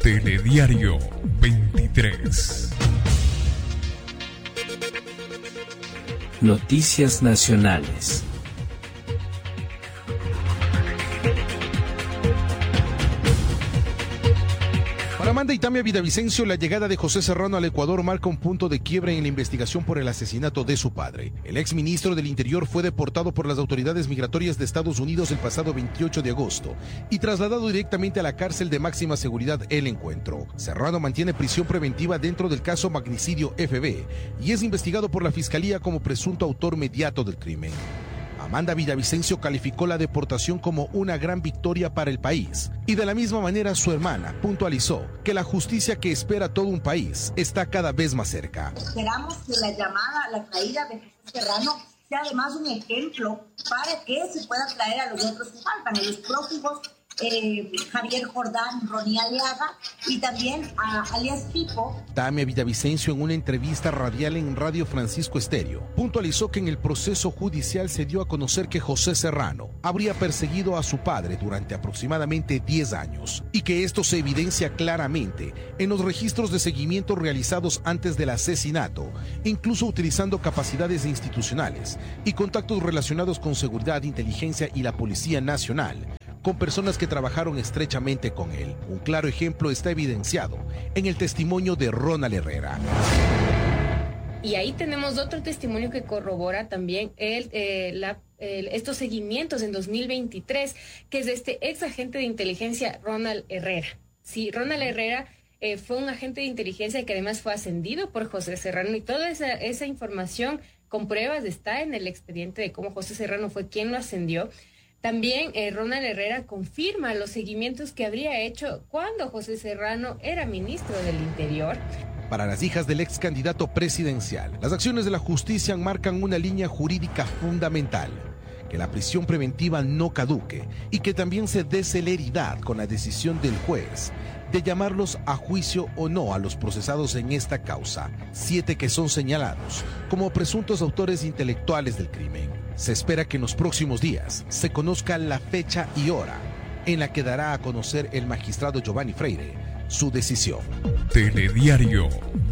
Telediario 23. Noticias nacionales. Para Amanda y Tamia Villavicencio, la llegada de José Serrano al Ecuador marca un punto de quiebre en la investigación por el asesinato de su padre. El exministro del Interior fue deportado por las autoridades migratorias de Estados Unidos el pasado 28 de agosto y trasladado directamente a la cárcel de máxima seguridad El Encuentro. Serrano mantiene prisión preventiva dentro del caso Magnicidio FB y es investigado por la Fiscalía como presunto autor mediato del crimen. Amanda Villavicencio calificó la deportación como una gran victoria para el país y de la misma manera su hermana puntualizó que la justicia que espera todo un país está cada vez más cerca. Esperamos que la llamada, la traída de José Serrano sea además un ejemplo para que se pueda traer a los otros que faltan, a los prófugos, Javier Jordán, Ronnie Aliaga y también a alias Pipo. Tamia Villavicencio, en una entrevista radial en Radio Francisco Estéreo, puntualizó que en el proceso judicial se dio a conocer que José Serrano habría perseguido a su padre durante aproximadamente 10 años y que esto se evidencia claramente en los registros de seguimiento realizados antes del asesinato, incluso utilizando capacidades institucionales y contactos relacionados con seguridad, inteligencia y la Policía Nacional, con personas que trabajaron estrechamente con él. Un claro ejemplo está evidenciado en el testimonio de Ronald Herrera. Y ahí tenemos otro testimonio que corrobora también estos seguimientos en 2023, que es de este ex agente de inteligencia Ronald Herrera. Sí, Ronald Herrera fue un agente de inteligencia que además fue ascendido por José Serrano, y toda esa información con pruebas está en el expediente de cómo José Serrano fue quien lo ascendió. También Ronald Herrera confirma los seguimientos que habría hecho cuando José Serrano era ministro del Interior. Para las hijas del ex candidato presidencial, las acciones de la justicia marcan una línea jurídica fundamental: que la prisión preventiva no caduque y que también se dé celeridad con la decisión del juez de llamarlos a juicio o no a los procesados en esta causa, 7 que son señalados como presuntos autores intelectuales del crimen. Se espera que en los próximos días se conozca la fecha y hora en la que dará a conocer el magistrado Giovanni Freire su decisión. Telediario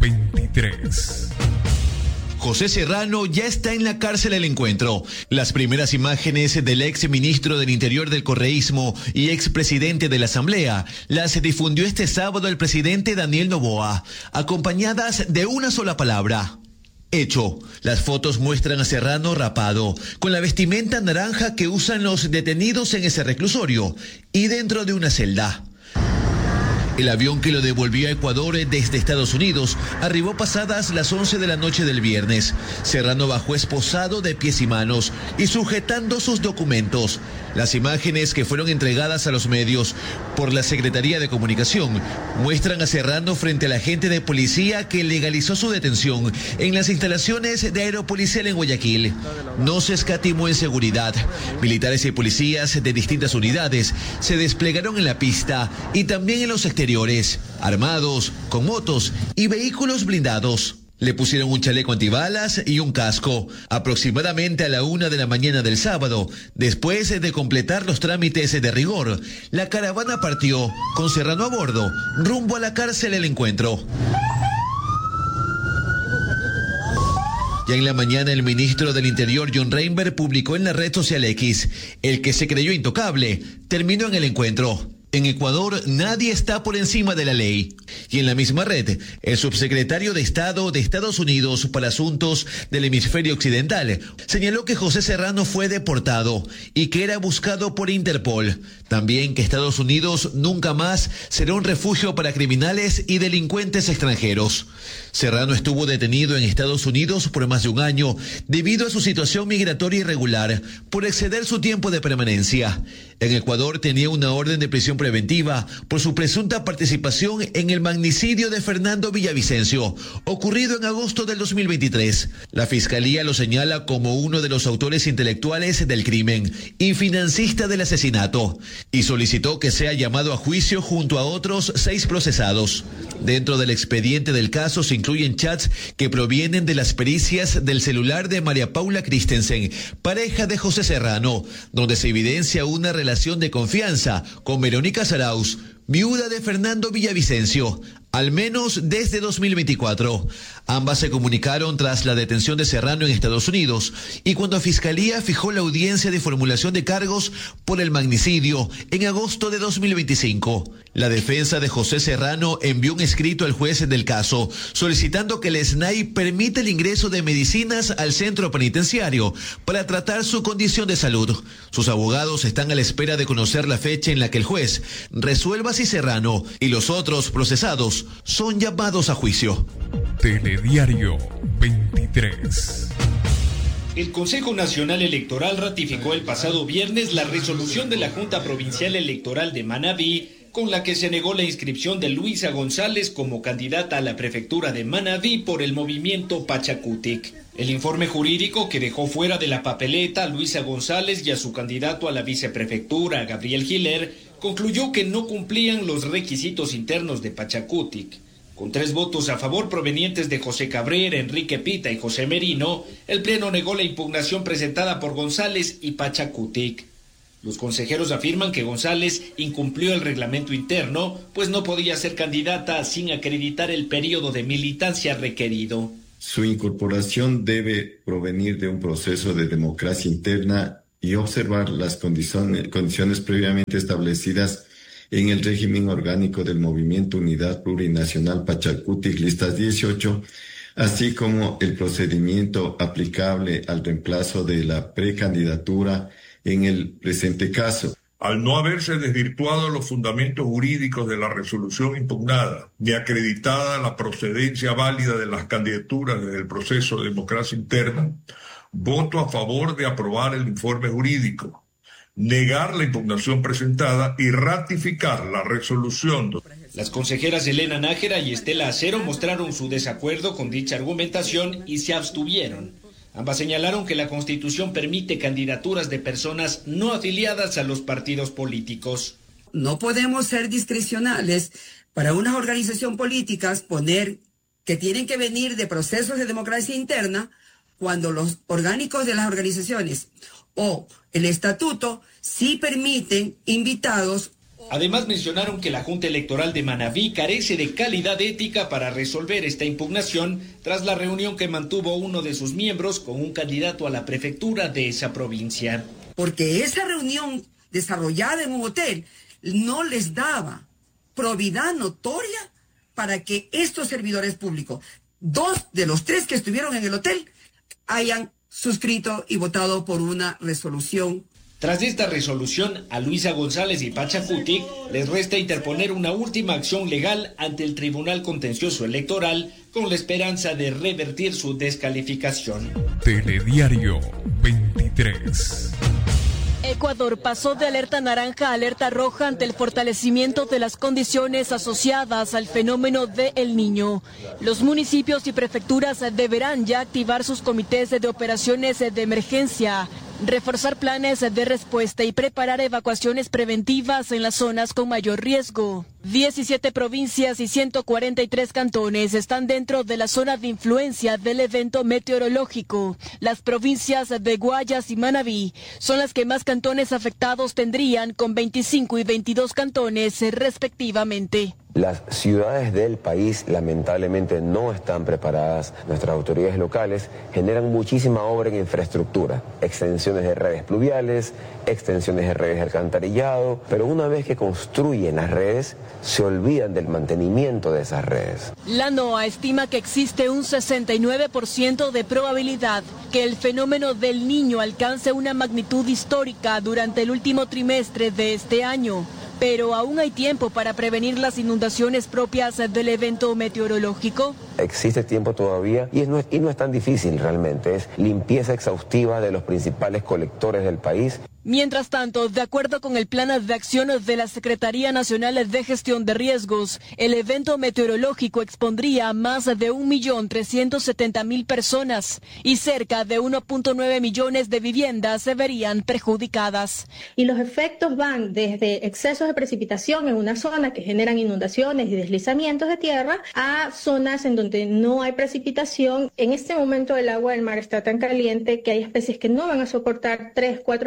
23. José Serrano ya está en la cárcel El Encuentro. Las primeras imágenes del ex ministro del Interior del correísmo y ex presidente de la Asamblea las difundió este sábado el presidente Daniel Noboa, acompañadas de una sola palabra: hecho. Las fotos muestran a Serrano rapado, con la vestimenta naranja que usan los detenidos en ese reclusorio y dentro de una celda. El avión que lo devolvió a Ecuador desde Estados Unidos arribó pasadas las 11 de la noche del viernes. Serrano bajó esposado de pies y manos y sujetando sus documentos. Las imágenes que fueron entregadas a los medios por la Secretaría de Comunicación muestran a Serrano frente al agente de policía que legalizó su detención en las instalaciones de Aeropolicial en Guayaquil. No se escatimó en seguridad. Militares y policías de distintas unidades se desplegaron en la pista y también en los exteriores, armados, con motos y vehículos blindados. Le pusieron un chaleco antibalas y un casco. Aproximadamente a la 1 de la mañana del sábado, después de completar los trámites de rigor, la caravana partió, con Serrano a bordo, rumbo a la cárcel El Encuentro. Ya en la mañana, el ministro del Interior, John Reinberg, publicó en la red social X: el que se creyó intocable terminó en El Encuentro. En Ecuador nadie está por encima de la ley. Y en la misma red, el subsecretario de Estado de Estados Unidos para Asuntos del Hemisferio Occidental señaló que José Serrano fue deportado y que era buscado por Interpol. También que Estados Unidos nunca más será un refugio para criminales y delincuentes extranjeros. Serrano estuvo detenido en Estados Unidos por más de un año debido a su situación migratoria irregular por exceder su tiempo de permanencia. En Ecuador tenía una orden de prisión preventiva por su presunta participación en el magnicidio de Fernando Villavicencio, ocurrido en agosto del 2023. La Fiscalía lo señala como uno de los autores intelectuales del crimen y financista del asesinato, y solicitó que sea llamado a juicio junto a otros 6 procesados. Dentro del expediente del caso se incluyen chats que provienen de las pericias del celular de María Paula Christensen, pareja de José Serrano, donde se evidencia una relación de confianza con Verónica Sarauz, viuda de Fernando Villavicencio, al menos desde 2024. Ambas se comunicaron tras la detención de Serrano en Estados Unidos y cuando Fiscalía fijó la audiencia de formulación de cargos por el magnicidio en agosto de 2025. La defensa de José Serrano envió un escrito al juez del caso solicitando que el SNAI permita el ingreso de medicinas al centro penitenciario para tratar su condición de salud. Sus abogados están a la espera de conocer la fecha en la que el juez resuelva si Serrano y los otros procesados son llamados a juicio. Telediario 23. El Consejo Nacional Electoral ratificó el pasado viernes la resolución de la Junta Provincial Electoral de Manabí, con la que se negó la inscripción de Luisa González como candidata a la prefectura de Manabí por el movimiento Pachacutic. El informe jurídico que dejó fuera de la papeleta a Luisa González y a su candidato a la viceprefectura, Gabriel Giler, concluyó que no cumplían los requisitos internos de Pachacutic. Con 3 votos a favor provenientes de José Cabrera, Enrique Pita y José Merino, el Pleno negó la impugnación presentada por González y Pachacutic. Los consejeros afirman que González incumplió el reglamento interno, pues no podía ser candidata sin acreditar el periodo de militancia requerido. Su incorporación debe provenir de un proceso de democracia interna y observar las condiciones previamente establecidas en el régimen orgánico del Movimiento Unidad Plurinacional Pachacutic, listas 18, así como el procedimiento aplicable al reemplazo de la precandidatura en el presente caso. Al no haberse desvirtuado los fundamentos jurídicos de la resolución impugnada, ni acreditada la procedencia válida de las candidaturas desde el proceso de democracia interna, voto a favor de aprobar el informe jurídico, negar la impugnación presentada y ratificar la resolución. Las consejeras Elena Nájera y Estela Acero mostraron su desacuerdo con dicha argumentación y se abstuvieron. Ambas señalaron que la Constitución permite candidaturas de personas no afiliadas a los partidos políticos. No podemos ser discrecionales para unas organizaciones políticas poner que tienen que venir de procesos de democracia interna cuando los orgánicos de las organizaciones o el estatuto sí permiten invitados. Además mencionaron que la Junta Electoral de Manabí carece de calidad ética para resolver esta impugnación tras la reunión que mantuvo uno de sus miembros con un candidato a la prefectura de esa provincia. Porque esa reunión desarrollada en un hotel no les daba probidad notoria para que estos servidores públicos, 2 de los 3 que estuvieron en el hotel, hayan suscrito y votado por una resolución. Tras esta resolución, a Luisa González y Pachacutic les resta interponer una última acción legal ante el Tribunal Contencioso Electoral con la esperanza de revertir su descalificación. Telediario 23. Ecuador pasó de alerta naranja a alerta roja ante el fortalecimiento de las condiciones asociadas al fenómeno de El Niño. Los municipios y prefecturas deberán ya activar sus comités de operaciones de emergencia, reforzar planes de respuesta y preparar evacuaciones preventivas en las zonas con mayor riesgo. 17 provincias y 143 cantones están dentro de la zona de influencia del evento meteorológico. Las provincias de Guayas y Manabí son las que más cantones afectados tendrían, con 25 y 22 cantones respectivamente. Las ciudades del país lamentablemente no están preparadas. Nuestras autoridades locales generan muchísima obra en infraestructura, extensiones de redes pluviales, extensiones de redes de alcantarillado, pero una vez que construyen las redes, se olvidan del mantenimiento de esas redes. La NOAA estima que existe un 69% de probabilidad que el fenómeno del Niño alcance una magnitud histórica durante el último trimestre de este año. Pero aún hay tiempo para prevenir las inundaciones propias del evento meteorológico. Existe tiempo todavía y no es tan difícil realmente, es limpieza exhaustiva de los principales colectores del país. Mientras tanto, de acuerdo con el plan de acción de la Secretaría Nacional de Gestión de Riesgos, el evento meteorológico expondría a más de 1.370.000 personas y cerca de 1.9 millones de viviendas se verían perjudicadas. Y los efectos van desde excesos de precipitación en una zona que generan inundaciones y deslizamientos de tierra a zonas en donde no hay precipitación. En este momento el agua del mar está tan caliente que hay especies que no van a soportar 3-4 grados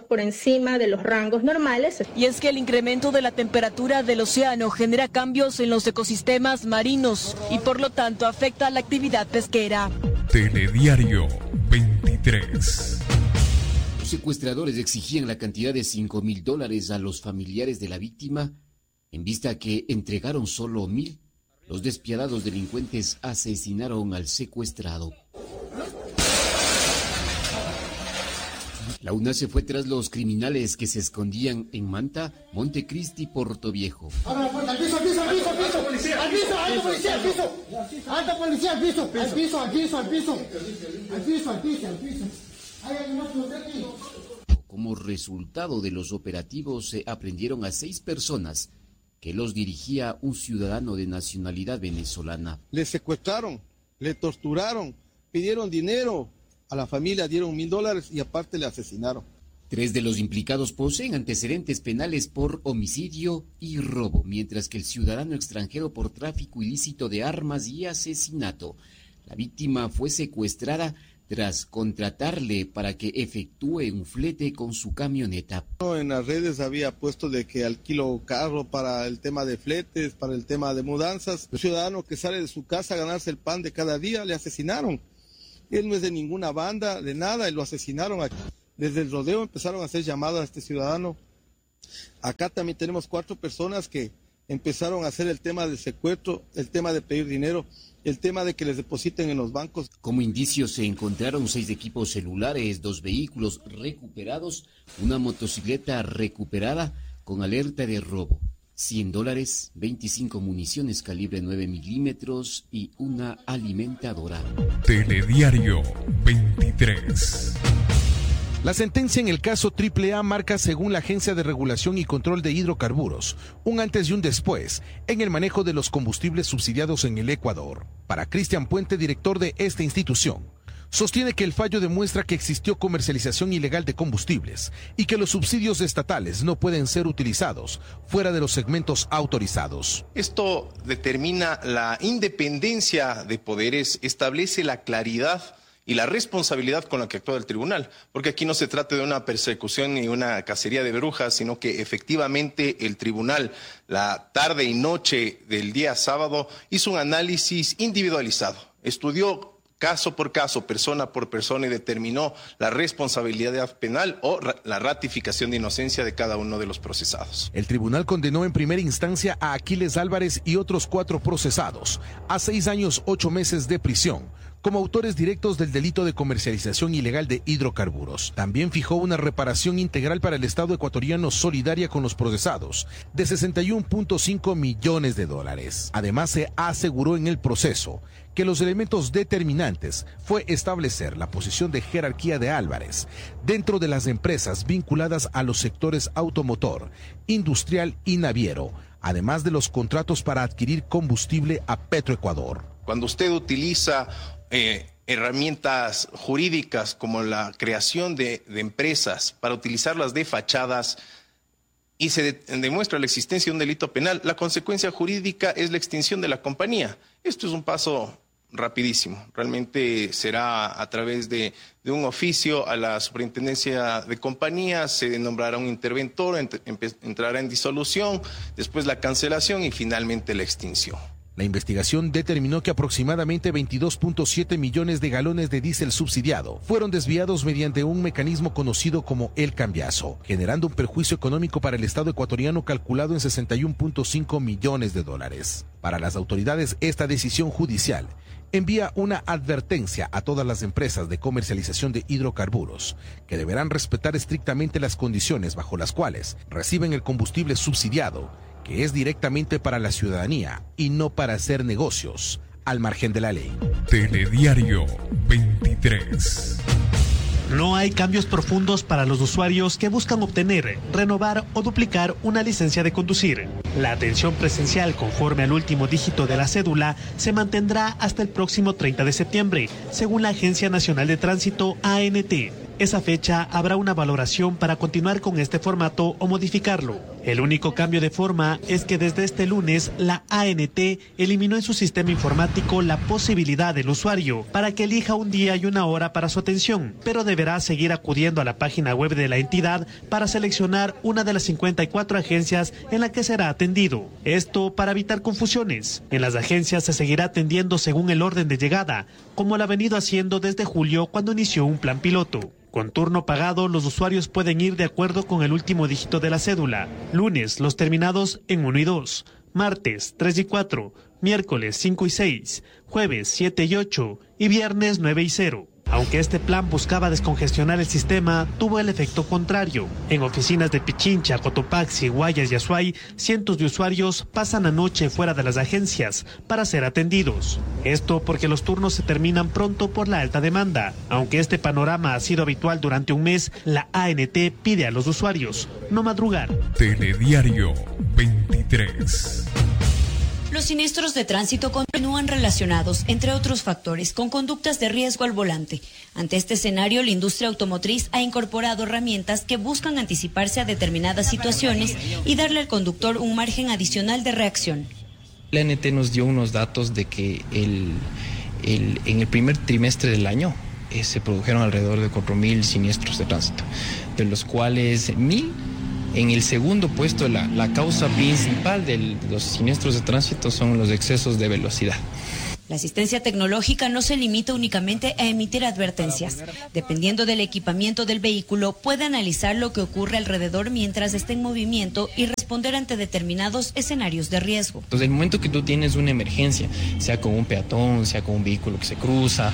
por encima de los rangos normales. Y es que el incremento de la temperatura del océano genera cambios en los ecosistemas marinos y por lo tanto afecta a la actividad pesquera. Telediario 23. Los secuestradores exigían la cantidad de $5,000 a los familiares de la víctima. En vista a que entregaron solo 1,000, los despiadados delincuentes asesinaron al secuestrado. La UNA se fue tras los criminales que se escondían en Manta, Montecristi y Portoviejo. ¡Abra la puerta! ¡Al piso, al piso, al piso, al piso! ¡Al piso, alto policía, al piso! ¡Alto policía, al piso! ¡Al piso, al piso, al piso! ¡Al piso, al piso, al piso! ¡Hay alguien más por aquí! Como resultado de los operativos se aprendieron a 6 personas que los dirigía un ciudadano de nacionalidad venezolana. Le secuestraron, le torturaron, pidieron dinero. A la familia dieron $1,000 y aparte le asesinaron. 3 de los implicados poseen antecedentes penales por homicidio y robo, mientras que el ciudadano extranjero por tráfico ilícito de armas y asesinato. La víctima fue secuestrada tras contratarle para que efectúe un flete con su camioneta. En las redes había puesto de que alquilo carro para el tema de fletes, para el tema de mudanzas. El ciudadano que sale de su casa a ganarse el pan de cada día le asesinaron. Él no es de ninguna banda, de nada, y lo asesinaron aquí. Desde el rodeo empezaron a hacer llamadas a este ciudadano. Acá también tenemos 4 personas que empezaron a hacer el tema del secuestro, el tema de pedir dinero, el tema de que les depositen en los bancos. Como indicios se encontraron 6 equipos celulares, 2 vehículos recuperados, una motocicleta recuperada con alerta de robo, $100, 25 municiones calibre 9 milímetros y una alimentadora. Telediario 23. La sentencia en el caso AAA marca, según la Agencia de Regulación y Control de Hidrocarburos, un antes y un después en el manejo de los combustibles subsidiados en el Ecuador. Para Cristian Puente, director de esta institución, sostiene que el fallo demuestra que existió comercialización ilegal de combustibles y que los subsidios estatales no pueden ser utilizados fuera de los segmentos autorizados. Esto determina la independencia de poderes, establece la claridad y la responsabilidad con la que actúa el tribunal, porque aquí no se trata de una persecución ni una cacería de brujas, sino que efectivamente el tribunal, la tarde y noche del día sábado, hizo un análisis individualizado, estudió caso por caso, persona por persona, y determinó la responsabilidad penal o la ratificación de inocencia de cada uno de los procesados. El tribunal condenó en primera instancia a Aquiles Álvarez y otros 4 procesados a 6 años 8 meses de prisión como autores directos del delito de comercialización ilegal de hidrocarburos. También fijó una reparación integral para el Estado ecuatoriano solidaria con los procesados de $61.5 millones. Además, se aseguró en el proceso que los elementos determinantes fue establecer la posición de jerarquía de Álvarez dentro de las empresas vinculadas a los sectores automotor, industrial y naviero, además de los contratos para adquirir combustible a Petroecuador. Cuando usted utiliza herramientas jurídicas como la creación de empresas para utilizarlas de fachadas y se demuestra la existencia de un delito penal, la consecuencia jurídica es la extinción de la compañía. Esto es un paso rapidísimo. Realmente será a través de un oficio a la superintendencia de compañías, se nombrará un interventor, entrará en disolución, después la cancelación y finalmente la extinción. La investigación determinó que aproximadamente 22.7 millones de galones de diésel subsidiado fueron desviados mediante un mecanismo conocido como el cambiazo, generando un perjuicio económico para el Estado ecuatoriano calculado en $61.5 millones. Para las autoridades, esta decisión judicial envía una advertencia a todas las empresas de comercialización de hidrocarburos que deberán respetar estrictamente las condiciones bajo las cuales reciben el combustible subsidiado, que es directamente para la ciudadanía y no para hacer negocios al margen de la ley. Telediario 23. No hay cambios profundos para los usuarios que buscan obtener, renovar o duplicar una licencia de conducir. La atención presencial conforme al último dígito de la cédula se mantendrá hasta el próximo 30 de septiembre, según la Agencia Nacional de Tránsito, ANT. esa fecha habrá una valoración para continuar con este formato o modificarlo. El único cambio de forma es que desde este lunes la ANT eliminó en su sistema informático la posibilidad del usuario para que elija un día y una hora para su atención, pero deberá seguir acudiendo a la página web de la entidad para seleccionar una de las 54 agencias en la que será atendido. Esto para evitar confusiones. En las agencias se seguirá atendiendo según el orden de llegada, como lo ha venido haciendo desde julio cuando inició un plan piloto. Con turno pagado, los usuarios pueden ir de acuerdo con el último dígito de la cédula. Lunes, los terminados en 1 y 2. Martes, 3 y 4. Miércoles, 5 y 6. Jueves, 7 y 8. Y viernes, 9 y 0. Aunque este plan buscaba descongestionar el sistema, tuvo el efecto contrario. En oficinas de Pichincha, Cotopaxi, Guayas y Azuay, cientos de usuarios pasan anoche fuera de las agencias para ser atendidos. Esto porque los turnos se terminan pronto por la alta demanda. Aunque este panorama ha sido habitual durante un mes, la ANT pide a los usuarios no madrugar. Telediario 23. Los siniestros de tránsito continúan relacionados, entre otros factores, con conductas de riesgo al volante. Ante este escenario, la industria automotriz ha incorporado herramientas que buscan anticiparse a determinadas situaciones y darle al conductor un margen adicional de reacción. La ANT nos dio unos datos de que en el primer trimestre del año se produjeron alrededor de 4.000 siniestros de tránsito, de los cuales 1.000 en el segundo puesto. La causa principal de los siniestros de tránsito son los excesos de velocidad. La asistencia tecnológica no se limita únicamente a emitir advertencias. Dependiendo del equipamiento del vehículo, puede analizar lo que ocurre alrededor mientras esté en movimiento y responder ante determinados escenarios de riesgo. Entonces, el momento que tú tienes una emergencia, sea con un peatón, sea con un vehículo que se cruza,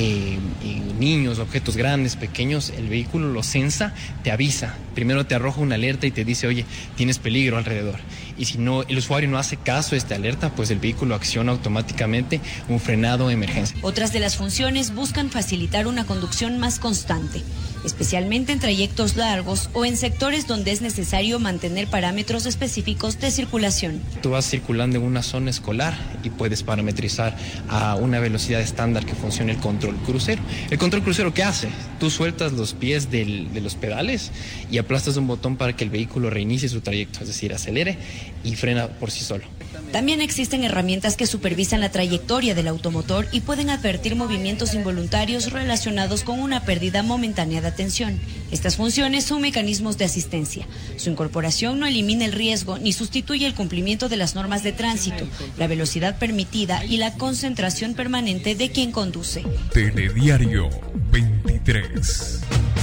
niños, objetos grandes, pequeños, el vehículo lo sensa, te avisa. Primero te arroja una alerta y te dice, oye, tienes peligro alrededor. Y si no, el usuario no hace caso a esta alerta, pues el vehículo acciona automáticamente un frenado de emergencia. Otras de las funciones buscan facilitar una conducción más constante, especialmente en trayectos largos o en sectores donde es necesario mantener parámetros específicos de circulación. Tú vas circulando en una zona escolar y puedes parametrizar a una velocidad estándar que funcione el control crucero. ¿El control crucero qué hace? Tú sueltas los pies de los pedales y aplastas un botón para que el vehículo reinicie su trayecto, es decir, acelere y frena por sí solo. También existen herramientas que supervisan la trayectoria del automotor y pueden advertir movimientos involuntarios relacionados con una pérdida momentánea de atención. Estas funciones son mecanismos de asistencia. Su incorporación no elimina el riesgo ni sustituye el cumplimiento de las normas de tránsito, la velocidad permitida y la concentración permanente de quien conduce. Telediario 23.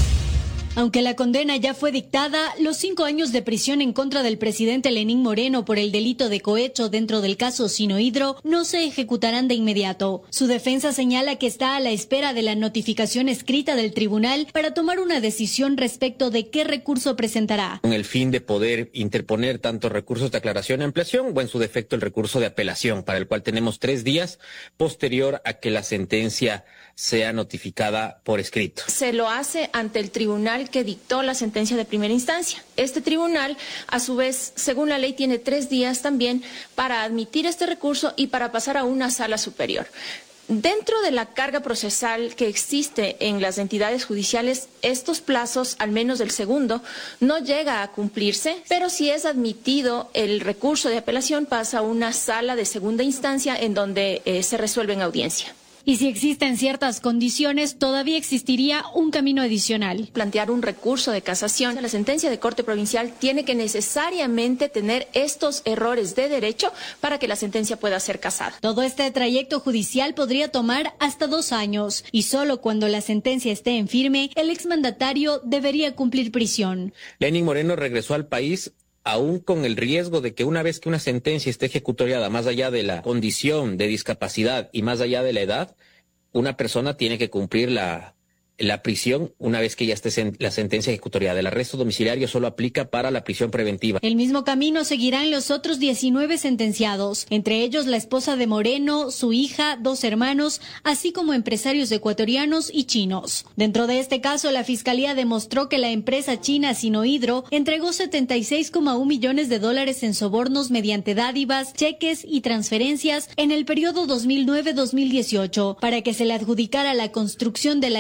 Aunque la condena ya fue dictada, los 5 años de prisión en contra del presidente Lenín Moreno por el delito de cohecho dentro del caso Sinohydro no se ejecutarán de inmediato. Su defensa señala que está a la espera de la notificación escrita del tribunal para tomar una decisión respecto de qué recurso presentará. Con el fin de poder interponer tanto recursos de aclaración y ampliación o en su defecto el recurso de apelación, para el cual tenemos 3 días posterior a que la sentencia sea notificada por escrito. Se lo hace ante el tribunal que dictó la sentencia de primera instancia. Este tribunal, a su vez, según la ley, tiene 3 días también para admitir este recurso y para pasar a una sala superior. Dentro de la carga procesal que existe en las entidades judiciales, estos plazos, al menos el segundo, no llega a cumplirse, pero si es admitido el recurso de apelación, pasa a una sala de segunda instancia en donde se resuelve en audiencia. Y si existen ciertas condiciones, todavía existiría un camino adicional. Plantear un recurso de casación. La sentencia de Corte Provincial tiene que necesariamente tener estos errores de derecho para que la sentencia pueda ser casada. Todo este trayecto judicial podría tomar hasta 2 años y solo cuando la sentencia esté en firme, el exmandatario debería cumplir prisión. Lenín Moreno regresó al país aún con el riesgo de que una vez que una sentencia esté ejecutoriada, más allá de la condición de discapacidad y más allá de la edad, una persona tiene que cumplir la prisión una vez que ya esté la sentencia ejecutoriada. El arresto domiciliario solo aplica para la prisión preventiva. El mismo camino seguirán los otros 19 sentenciados, entre ellos la esposa de Moreno, su hija, 2 hermanos, así como empresarios ecuatorianos y chinos. Dentro de este caso, la Fiscalía demostró que la empresa china Sinohydro entregó $76,1 millones en sobornos mediante dádivas, cheques y transferencias en el periodo 2009-2018 para que se le adjudicara la construcción de la hidroeléctrica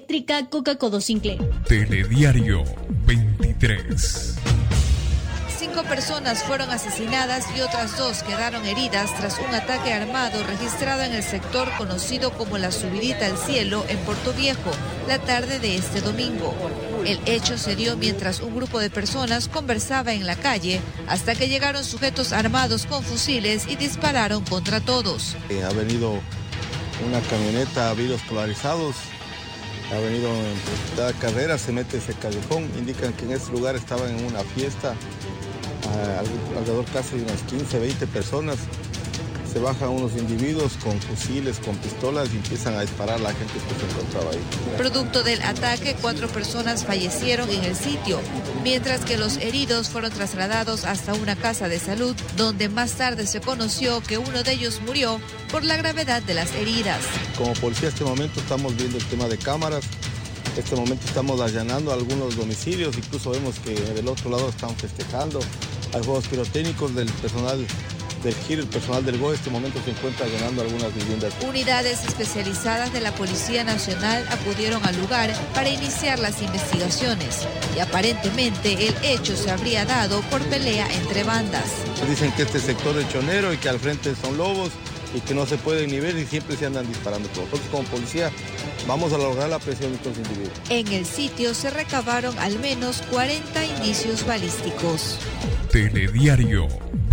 eléctrica Coca-Cola Sinclair. Telediario 23. 5 personas fueron asesinadas y otras 2 quedaron heridas tras un ataque armado registrado en el sector conocido como la Subidita al Cielo en Puerto Viejo la tarde de este domingo. El hecho se dio mientras un grupo de personas conversaba en la calle hasta que llegaron sujetos armados con fusiles y dispararon contra todos. Ha venido una camioneta a vidrios polarizados, ha venido en cada carrera, se mete ese callejón, indican que en ese lugar estaban en una fiesta, alrededor casi de unas 15, 20 personas. Se bajan unos individuos con fusiles, con pistolas y empiezan a disparar a la gente que se encontraba ahí. Producto del ataque, 4 personas fallecieron en el sitio, mientras que los heridos fueron trasladados hasta una casa de salud, donde más tarde se conoció que uno de ellos murió por la gravedad de las heridas. Como policía, en este momento estamos viendo el tema de cámaras. En este momento estamos allanando algunos domicilios, incluso vemos que del otro lado están festejando. Hay juegos pirotécnicos del personal del GIR, el personal del GOE, en este momento se encuentra allanando algunas viviendas. Unidades especializadas de la Policía Nacional acudieron al lugar para iniciar las investigaciones y aparentemente el hecho se habría dado por pelea entre bandas. Dicen que este sector es chonero y que al frente son lobos y que no se pueden ni ver y siempre se andan disparando. Nosotros como policía vamos a lograr la presión de estos individuos. En el sitio se recabaron al menos 40 indicios balísticos. Telediario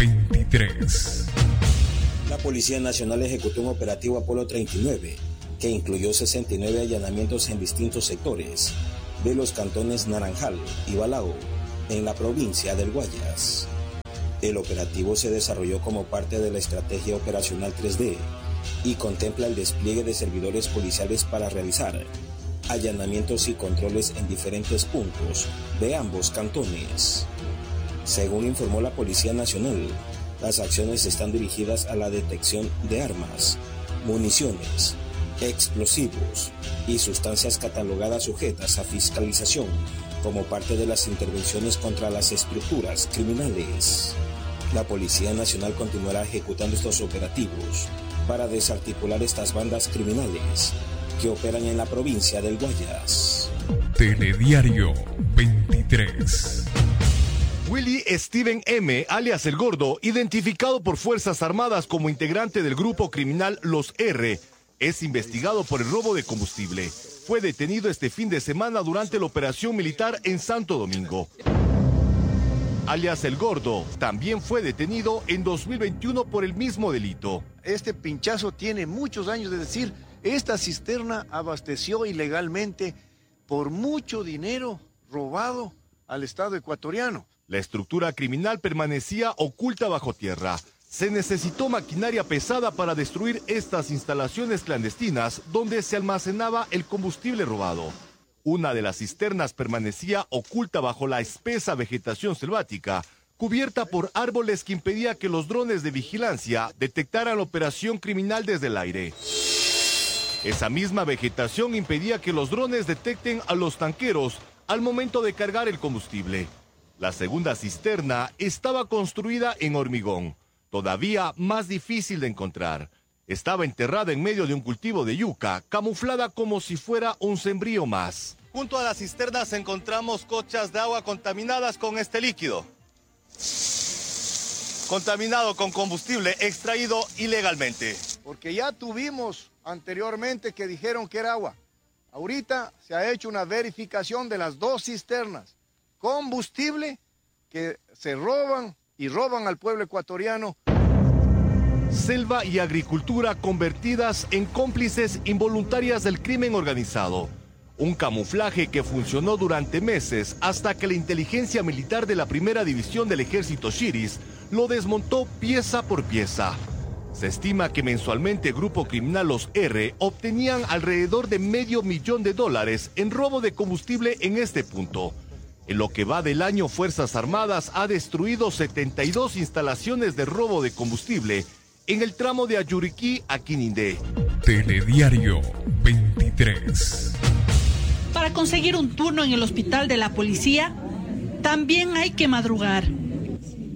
23. La Policía Nacional ejecutó un operativo Apolo 39 que incluyó 69 allanamientos en distintos sectores de los cantones Naranjal y Balao en la provincia del Guayas. El operativo se desarrolló como parte de la estrategia operacional 3D y contempla el despliegue de servidores policiales para realizar allanamientos y controles en diferentes puntos de ambos cantones. Según informó la Policía Nacional, las acciones están dirigidas a la detección de armas, municiones, explosivos y sustancias catalogadas sujetas a fiscalización como parte de las intervenciones contra las estructuras criminales. La Policía Nacional continuará ejecutando estos operativos para desarticular estas bandas criminales que operan en la provincia del Guayas. Telediario 23. Willy Steven M., alias El Gordo, identificado por Fuerzas Armadas como integrante del grupo criminal Los R, es investigado por el robo de combustible. Fue detenido este fin de semana durante la operación militar en Santo Domingo. Alias El Gordo también fue detenido en 2021 por el mismo delito. Este pinchazo tiene muchos años, es decir, esta cisterna abasteció ilegalmente por mucho dinero robado al Estado ecuatoriano. La estructura criminal permanecía oculta bajo tierra. Se necesitó maquinaria pesada para destruir estas instalaciones clandestinas donde se almacenaba el combustible robado. Una de las cisternas permanecía oculta bajo la espesa vegetación selvática, cubierta por árboles que impedía que los drones de vigilancia detectaran la operación criminal desde el aire. Esa misma vegetación impedía que los drones detecten a los tanqueros al momento de cargar el combustible. La segunda cisterna estaba construida en hormigón, todavía más difícil de encontrar. Estaba enterrada en medio de un cultivo de yuca, camuflada como si fuera un sembrío más. Junto a las cisternas encontramos cochas de agua contaminadas con este líquido. Contaminado con combustible extraído ilegalmente. Porque ya tuvimos anteriormente que dijeron que era agua. Ahorita se ha hecho una verificación de las 2 cisternas. Combustible que se roban y roban al pueblo ecuatoriano. Selva y agricultura convertidas en cómplices involuntarias del crimen organizado. Un camuflaje que funcionó durante meses hasta que la inteligencia militar de la primera división del ejército Shiris lo desmontó pieza por pieza. Se estima que mensualmente el grupo criminal Los R obtenían alrededor de $500,000 en robo de combustible en este punto. En lo que va del año, Fuerzas Armadas ha destruido 72 instalaciones de robo de combustible en el tramo de Ayuriquí a Quinindé. Telediario 23. Para conseguir un turno en el hospital de la policía, también hay que madrugar.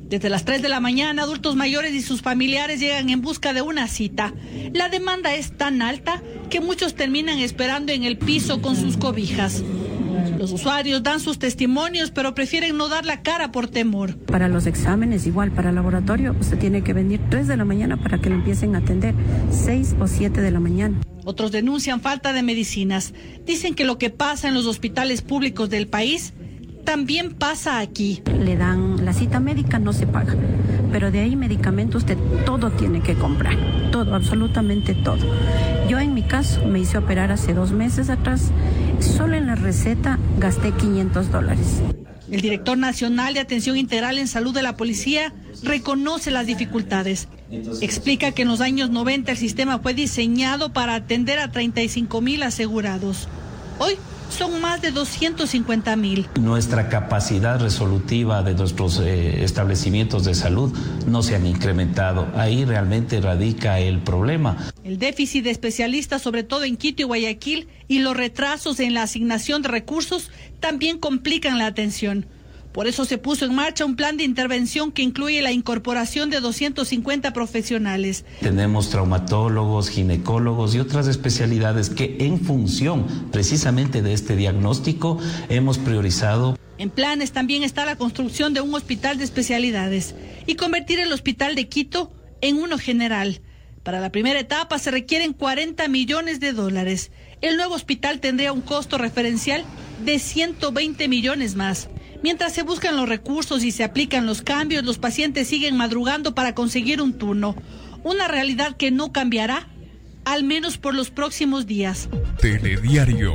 Desde las 3 de la mañana, adultos mayores y sus familiares llegan en busca de una cita. La demanda es tan alta que muchos terminan esperando en el piso con sus cobijas. Los usuarios dan sus testimonios, pero prefieren no dar la cara por temor. Para los exámenes, igual, para el laboratorio, usted tiene que venir 3 de la mañana para que lo empiecen a atender, 6 o 7 de la mañana. Otros denuncian falta de medicinas. Dicen que lo que pasa en los hospitales públicos del país también pasa aquí. Le dan la cita médica, no se paga, pero de ahí medicamento usted todo tiene que comprar, todo, absolutamente todo. Yo en mi caso me hice operar hace 2 meses atrás, solo en la receta gasté $500. El director nacional de Atención Integral en Salud de la Policía reconoce las dificultades. Explica que en los años 90 el sistema fue diseñado para atender a 35,000 asegurados. Hoy son más de 250,000. Nuestra capacidad resolutiva de nuestros establecimientos de salud no se han incrementado. Ahí realmente radica el problema. El déficit de especialistas, sobre todo en Quito y Guayaquil, y los retrasos en la asignación de recursos también complican la atención. Por eso se puso en marcha un plan de intervención que incluye la incorporación de 250 profesionales. Tenemos traumatólogos, ginecólogos y otras especialidades que en función precisamente de este diagnóstico hemos priorizado. En planes también está la construcción de un hospital de especialidades y convertir el hospital de Quito en uno general. Para la primera etapa se requieren $40 millones. El nuevo hospital tendría un costo referencial de 120 millones más. Mientras se buscan los recursos y se aplican los cambios, los pacientes siguen madrugando para conseguir un turno. Una realidad que no cambiará, al menos por los próximos días. Telediario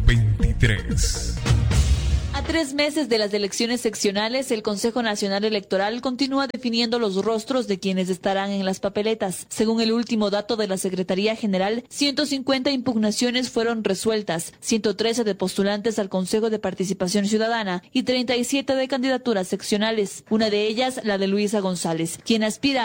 23. A 3 meses de las elecciones seccionales, el Consejo Nacional Electoral continúa definiendo los rostros de quienes estarán en las papeletas. Según el último dato de la Secretaría General, 150 impugnaciones fueron resueltas, 113 de postulantes al Consejo de Participación Ciudadana y 37 de candidaturas seccionales. Una de ellas, la de Luisa González, quien aspira